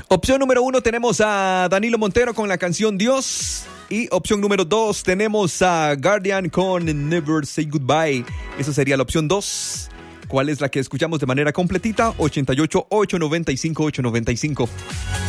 Opción número 1 tenemos a Danilo Montero con la canción Dios. Y opción número 2 tenemos a Guardian con Never Say Goodbye. Esa sería la opción 2. ¿Cuál es la que escuchamos de manera completita? 88 895 895.